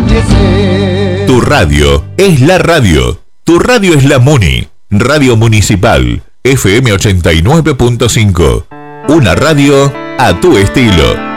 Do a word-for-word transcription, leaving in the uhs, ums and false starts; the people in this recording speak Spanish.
anochecer. Tu radio es la radio. Tu radio es la Muni. Radio Municipal, F M ochenta y nueve punto cinco. Una radio a tu estilo.